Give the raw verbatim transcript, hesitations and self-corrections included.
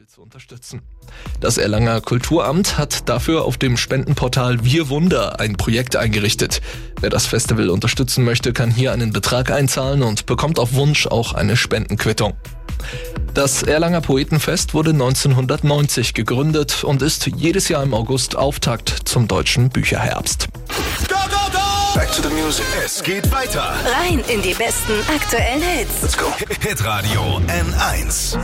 Festival zu unterstützen. Das Erlanger Kulturamt hat dafür auf dem Spendenportal Wir Wunder ein Projekt eingerichtet. Wer das Festival unterstützen möchte, kann hier einen Betrag einzahlen und bekommt auf Wunsch auch eine Spendenquittung. Das Erlanger Poetenfest wurde neunzehnhundertneunzig gegründet und ist jedes Jahr im August Auftakt zum deutschen Bücherherbst. Go, go, go! Back to the music. Es geht weiter. Rein in die besten aktuellen Hits. Let's go. Hitradio N eins.